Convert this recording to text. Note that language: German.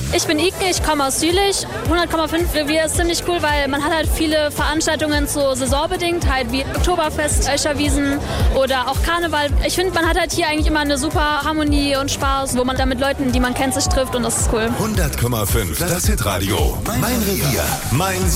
Ich bin Ike, ich komme aus Jülich. 100,5 Revier ist ziemlich cool, weil man hat halt viele Veranstaltungen so saisonbedingt, halt wie Oktoberfest, Öscherwiesen oder auch Karneval. Ich finde, man hat halt hier eigentlich immer eine super Harmonie und Spaß, wo man dann mit Leuten, die man kennt, sich trifft und das ist cool. 100,5, das Hitradio. Mein Revier, mein